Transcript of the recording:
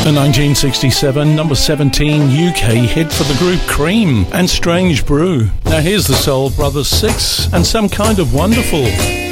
A 1967 number 17 UK hit for the group Cream and Strange Brew. Now here's the Soul Brothers 6 and Some Kind of Wonderful.